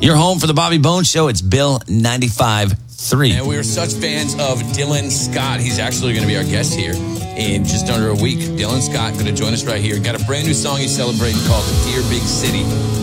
Your home for the Bobby Bones Show. It's Bill 95.3. And we are such fans of Dylan Scott. He's actually going to be our guest here in just under a week. Dylan Scott going to join us right here. Got a brand new song he's celebrating called Dear Big City.